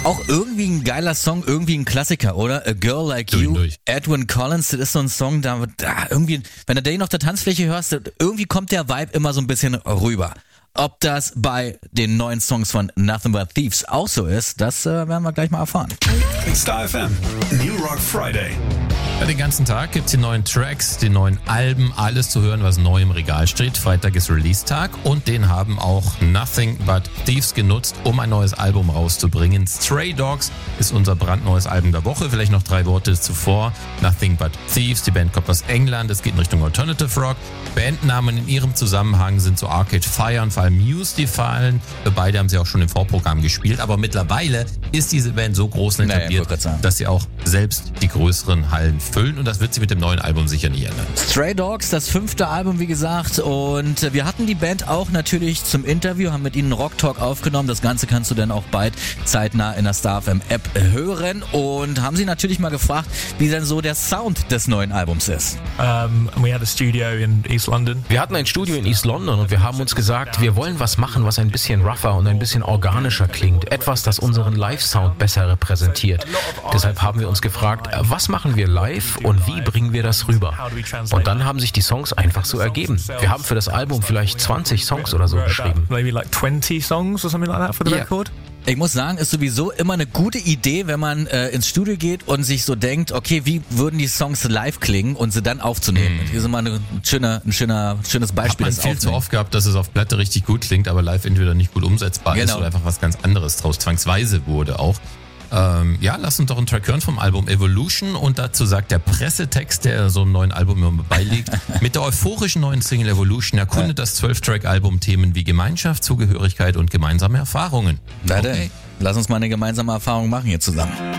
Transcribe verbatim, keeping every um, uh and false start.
Auch irgendwie ein geiler Song, irgendwie ein Klassiker, oder? A Girl Like Durch You, und durch. Edwin Collins, das ist so ein Song, da, da irgendwie, wenn du den auf der Tanzfläche hörst, irgendwie kommt der Vibe immer so ein bisschen rüber. Ob das bei den neuen Songs von Nothing But Thieves auch so ist, das äh, werden wir gleich mal erfahren. Star F M, New Rock Friday. Ja, den ganzen Tag gibt's die neuen Tracks, die neuen Alben, alles zu hören, was neu im Regal steht. Freitag ist Release-Tag und den haben auch Nothing But Thieves genutzt, um ein neues Album rauszubringen. Stray Dogs ist unser brandneues Album der Woche. Vielleicht noch drei Worte zuvor. Nothing But Thieves, die Band kommt aus England, es geht in Richtung Alternative Rock. Bandnamen in ihrem Zusammenhang sind so Arcade Fire und vor allem Muse, die fallen. Für beide haben sie auch schon im Vorprogramm gespielt, aber mittlerweile ist diese Band so groß und Naja, etabliert, wollte grad sagen. dass sie auch selbst die größeren Hallen füllen und das wird sie mit dem neuen Album sicher nie ändern. Stray Dogs, das fünfte Album, wie gesagt, und wir hatten die Band auch natürlich zum Interview, haben mit ihnen Rock Talk aufgenommen. Das Ganze kannst du dann auch bald zeitnah in der Star F M App hören und haben sie natürlich mal gefragt, wie denn so der Sound des neuen Albums ist. Um, and we had a studio in East London. Wir hatten ein Studio in East London und wir haben uns gesagt, wir wollen was machen, was ein bisschen rougher und ein bisschen organischer klingt. Etwas, das unseren Live-Sound besser repräsentiert. Deshalb haben wir uns gefragt, was machen wir live und wie bringen wir das rüber? Und dann haben sich die Songs einfach so ergeben. Wir haben für das Album vielleicht zwanzig Songs oder so geschrieben. Maybe like twenty songs or something like that for the Yeah. record. Ich muss sagen, ist sowieso immer eine gute Idee, wenn man äh, ins Studio geht und sich so denkt, okay, wie würden die Songs live klingen und sie dann aufzunehmen. Das ist immer eine schöne, ein schöner, schönes Hat Beispiel. man des viel zu Aufnehmen. oft gehabt, dass es auf Platte richtig gut klingt, aber live entweder nicht gut umsetzbar ist Genau. oder einfach was ganz anderes draus zwangsweise wurde auch. Ähm, ja, lass uns doch einen Track hören vom Album Evolution und dazu sagt der Pressetext, der so einem neuen Album immer beiliegt, mit der euphorischen neuen Single Evolution erkundet das zwölf-Track-Album Themen wie Gemeinschaft, Zugehörigkeit und gemeinsame Erfahrungen. Na Okay. denn, lass uns mal eine gemeinsame Erfahrung machen hier zusammen.